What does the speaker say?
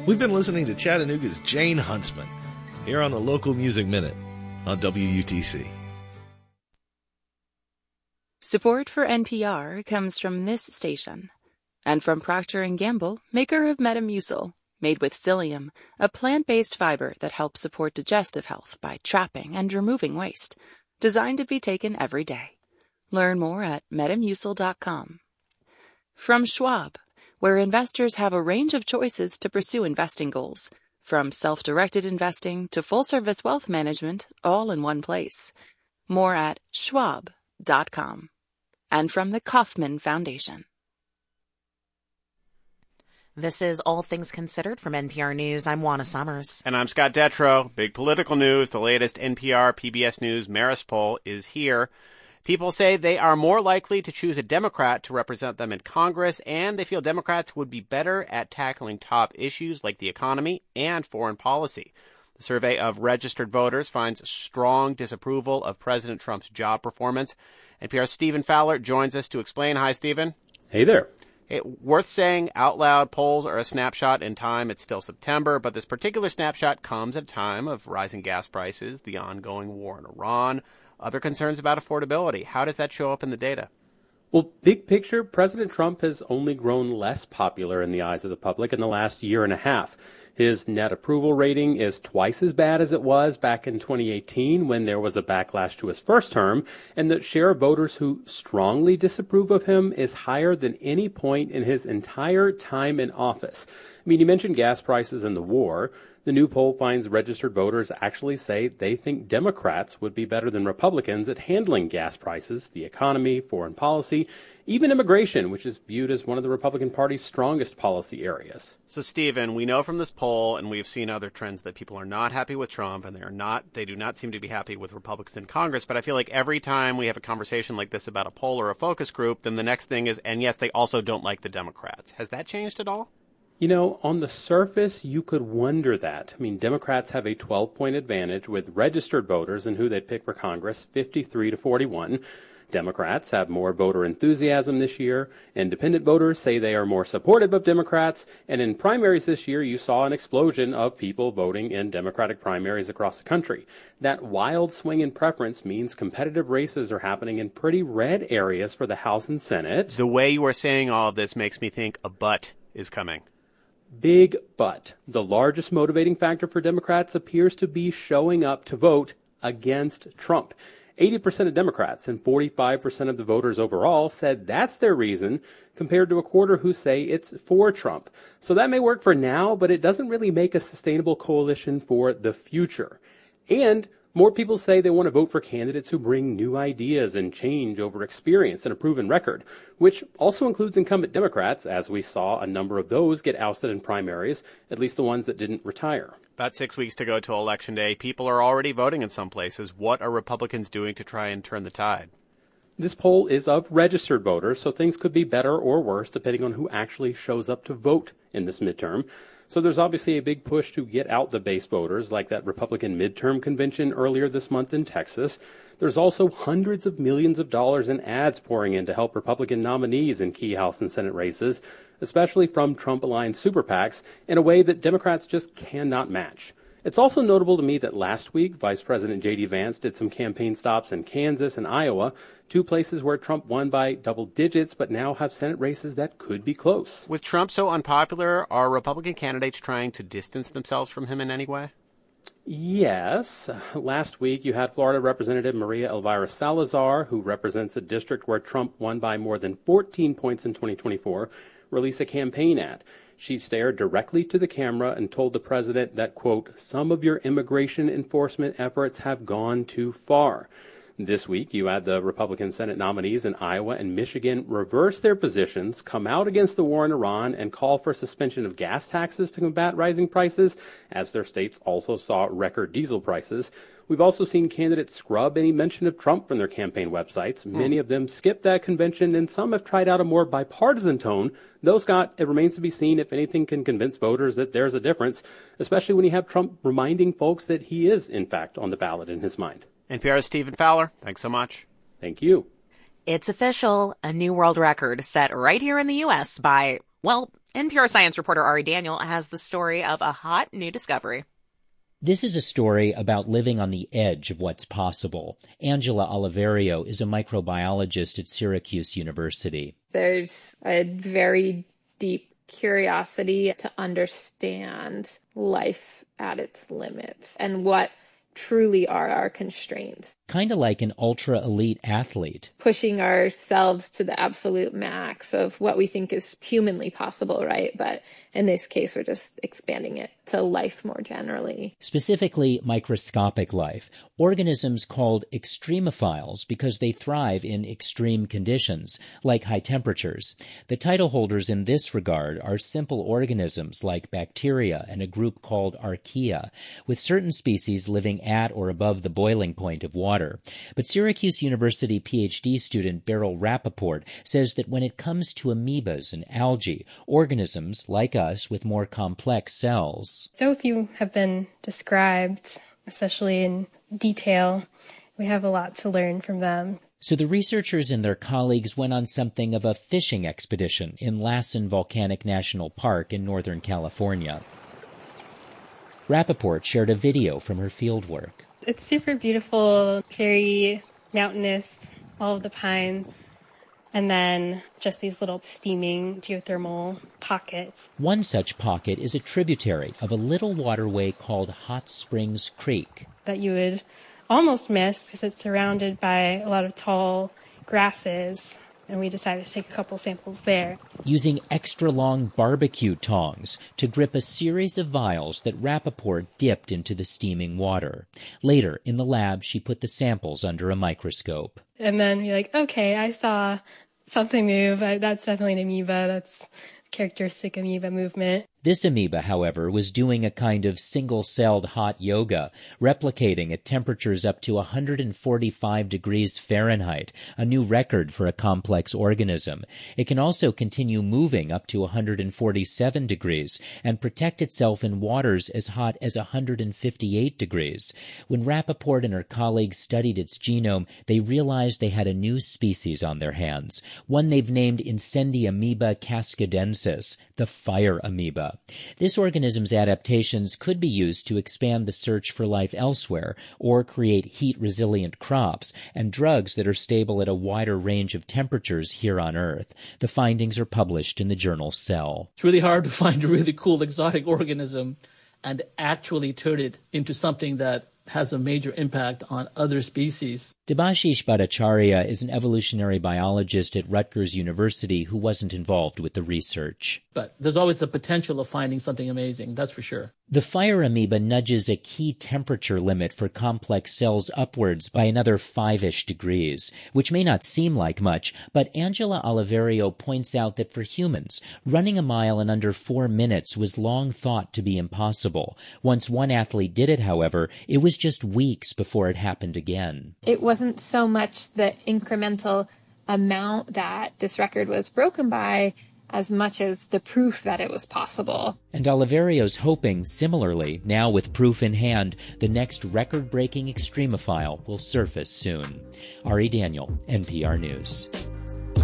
We've been listening to Chattanooga's Jane Huntsman here on the Local Music Minute on WUTC. Support for NPR comes from this station and from Procter & Gamble, maker of Metamucil, made with psyllium, a plant-based fiber that helps support digestive health by trapping and removing waste, designed to be taken every day. Learn more at metamucil.com. From Schwab, where investors have a range of choices to pursue investing goals, from self-directed investing to full-service wealth management, all in one place. More at schwab.com. And from the Kauffman Foundation. This is All Things Considered from NPR News. I'm Juana Summers. And I'm Scott Detrow. Big political news. The latest NPR PBS News Marist poll is here. People say they are more likely to choose a Democrat to represent them in Congress, and they feel Democrats would be better at tackling top issues like the economy and foreign policy. The survey of registered voters finds strong disapproval of President Trump's job performance. NPR's Stephen Fowler joins us to explain. Hi, Stephen. Hey there. Hey, worth saying out loud, polls are a snapshot in time. It's still September, but this particular snapshot comes at a time of rising gas prices, the ongoing war in Iran, other concerns about affordability. How does that show up in the data? Well, big picture, President Trump has only grown less popular in the eyes of the public in the last year and a half. His net approval rating is twice as bad as it was back in 2018 when there was a backlash to his first term, and the share of voters who strongly disapprove of him is higher than any point in his entire time in office. I mean, you mentioned gas prices and the war. The new poll finds registered voters actually say they think Democrats would be better than Republicans at handling gas prices, the economy, foreign policy, even immigration, which is viewed as one of the Republican Party's strongest policy areas. So, Stephen, we know from this poll, and we've seen other trends, that people are not happy with Trump, and they do not seem to be happy with Republicans in Congress. But I feel like every time we have a conversation like this about a poll or a focus group, then the next thing is, and yes, they also don't like the Democrats. Has that changed at all? You know, on the surface, you could wonder that. I mean, Democrats have a 12-point advantage with registered voters and who they'd pick for Congress, 53-41. Democrats have more voter enthusiasm this year. Independent voters say they are more supportive of Democrats. And in primaries this year, you saw an explosion of people voting in Democratic primaries across the country. That wild swing in preference means competitive races are happening in pretty red areas for the House and Senate. The way you are saying all of this makes me think a but is coming. Big but. The largest motivating factor for Democrats appears to be showing up to vote against Trump. 80% of Democrats and 45% of the voters overall said that's their reason, compared to a quarter who say it's for Trump. So that may work for now, but it doesn't really make a sustainable coalition for the future. And more people say they want to vote for candidates who bring new ideas and change over experience and a proven record, which also includes incumbent Democrats, as we saw a number of those get ousted in primaries, at least the ones that didn't retire. About 6 weeks to go to Election Day. People are already voting in some places. What are Republicans doing to try and turn the tide? This poll is of registered voters, so things could be better or worse depending on who actually shows up to vote in this midterm. So there's obviously a big push to get out the base voters, like that Republican midterm convention earlier this month in Texas. There's also hundreds of millions of dollars in ads pouring in to help Republican nominees in key House and Senate races, especially from Trump-aligned super PACs, in a way that Democrats just cannot match. It's also notable to me that last week, Vice President J.D. Vance did some campaign stops in Kansas and Iowa, two places where Trump won by double digits, but now have Senate races that could be close. With Trump so unpopular, are Republican candidates trying to distance themselves from him in any way? Yes. Last week, you had Florida Representative Maria Elvira Salazar, who represents a district where Trump won by more than 14 points in 2024, release a campaign ad. She stared directly to the camera and told the president that, quote, some of your immigration enforcement efforts have gone too far. This week, you had the Republican Senate nominees in Iowa and Michigan reverse their positions, come out against the war in Iran, and call for suspension of gas taxes to combat rising prices, as their states also saw record diesel prices. We've also seen candidates scrub any mention of Trump from their campaign websites. Many of them skipped that convention, and some have tried out a more bipartisan tone. Though, Scott, it remains to be seen if anything can convince voters that there's a difference, especially when you have Trump reminding folks that he is, in fact, on the ballot in his mind. NPR's Stephen Fowler, thanks so much. Thank you. It's official. A new world record set right here in the U.S. by, well, NPR science reporter Ari Daniel has the story of a hot new discovery. This is a story about living on the edge of what's possible. Angela Oliverio is a microbiologist at Syracuse University. There's a very deep curiosity to understand life at its limits and what truly are our constraints. Kind of like an ultra-elite athlete. Pushing ourselves to the absolute max of what we think is humanly possible, right? But in this case, we're just expanding it to life more generally. Specifically, microscopic life. Organisms called extremophiles because they thrive in extreme conditions, like high temperatures. The title holders in this regard are simple organisms like bacteria and a group called archaea, with certain species living at or above the boiling point of water. But Syracuse University PhD student Beryl Rappaport says that when it comes to amoebas and algae, organisms like us with more complex cells. So few have been described, especially in detail. We have a lot to learn from them. So the researchers and their colleagues went on something of a fishing expedition in Lassen Volcanic National Park in Northern California. Rappaport shared a video from her fieldwork. It's super beautiful, very mountainous, all of the pines, and then just these little steaming geothermal pockets. One such pocket is a tributary of a little waterway called Hot Springs Creek. That you would almost miss because it's surrounded by a lot of tall grasses, and we decided to take a couple samples there. Using extra-long barbecue tongs to grip a series of vials that Rappaport dipped into the steaming water. Later, in the lab, she put the samples under a microscope. And then you're like, okay, I saw something move. That's definitely an amoeba. That's characteristic amoeba movement. This amoeba, however, was doing a kind of single-celled hot yoga, replicating at temperatures up to 145 degrees Fahrenheit, a new record for a complex organism. It can also continue moving up to 147 degrees and protect itself in waters as hot as 158 degrees. When Rappaport and her colleagues studied its genome, they realized they had a new species on their hands, one they've named Incendiamoeba cascadensis, the fire amoeba. This organism's adaptations could be used to expand the search for life elsewhere or create heat-resilient crops and drugs that are stable at a wider range of temperatures here on Earth. The findings are published in the journal Cell. It's really hard to find a really cool exotic organism and actually turn it into something that has a major impact on other species. Debashish Bhattacharya is an evolutionary biologist at Rutgers University who wasn't involved with the research. But there's always the potential of finding something amazing, that's for sure. The fire amoeba nudges a key temperature limit for complex cells upwards by another 5-ish degrees, which may not seem like much, but Angela Oliverio points out that for humans, running a mile in under 4 minutes was long thought to be impossible. Once one athlete did it, however, it was just weeks before it happened again. It wasn't so much the incremental amount that this record was broken by as much as the proof that it was possible. And Oliverio's hoping, similarly, now with proof in hand, the next record-breaking extremophile will surface soon. Ari Daniel, NPR News.